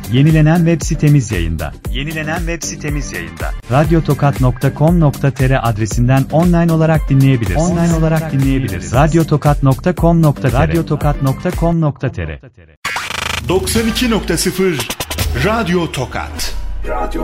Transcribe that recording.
Yenilenen web sitemiz yayında. Radyotokat.com.tr adresinden online olarak dinleyebilirsiniz. Radyotokat.com.tr 92.0 Radyo Tokat.